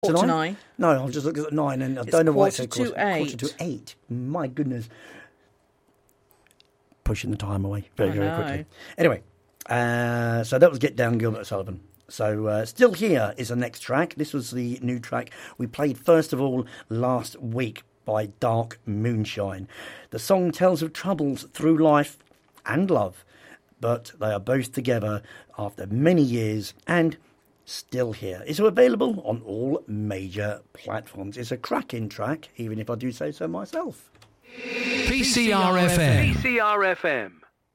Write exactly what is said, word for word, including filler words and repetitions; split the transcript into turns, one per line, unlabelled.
Quarter
to
to
nine?
nine.
No, I was just looking at nine, and I
It's
don't know why it
quarter
said
to
quarter, quarter
eight.
to eight. My goodness. Pushing the time away very,
I
very
know.
quickly. Anyway, uh, so that was Get Down, Gilbert Sullivan. So uh, Still Here is the next track. This was the new track we played first of all last week by Dark Moonshine. The song tells of troubles through life and love, but they are both together after many years and still here. It's available on all major platforms. It's a cracking track, even if I do say so myself.
P C R F M.
P C R F M.